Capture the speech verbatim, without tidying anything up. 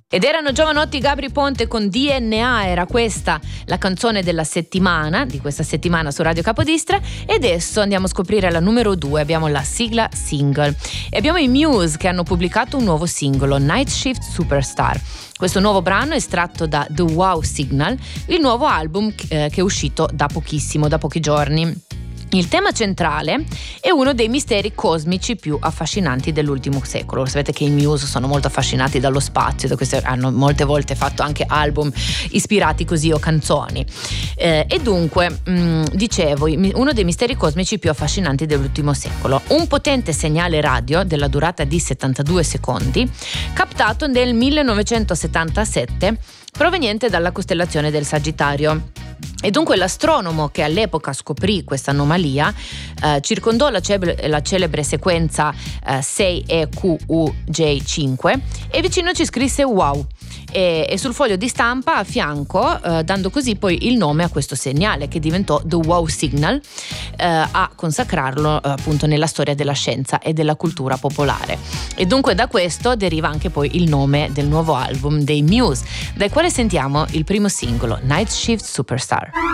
Ed erano Giovanotti, Gabry Ponte con D N A, era questa la canzone della settimana, di questa settimana su Radio Capodistra. E adesso andiamo a scoprire la numero due, abbiamo la sigla single. E abbiamo i Muse che hanno pubblicato un nuovo singolo, Night Shift Superstar. Questo nuovo brano è estratto da The Wow Signal, il nuovo album eh, che è uscito da pochissimo, da pochi giorni. Il tema centrale è uno dei misteri cosmici più affascinanti dell'ultimo secolo. Sapete che i Muse sono molto affascinati dallo spazio, da queste, hanno molte volte fatto anche album ispirati così o canzoni. Eh, e dunque, mh, dicevo, uno dei misteri cosmici più affascinanti dell'ultimo secolo. Un potente segnale radio della durata di settantadue secondi, captato nel millenovecentosettantasette, proveniente dalla costellazione del Sagittario. E dunque l'astronomo che all'epoca scoprì questa anomalia eh, circondò la, celebre, la celebre sequenza eh, sei E Q U J cinque e vicino ci scrisse wow e, e sul foglio di stampa a fianco, eh, dando così poi il nome a questo segnale che diventò The Wow Signal, eh, a consacrarlo eh, appunto nella storia della scienza e della cultura popolare. E dunque da questo deriva anche poi il nome del nuovo album dei Muse, dal quale sentiamo il primo singolo, Night Shift Superstar.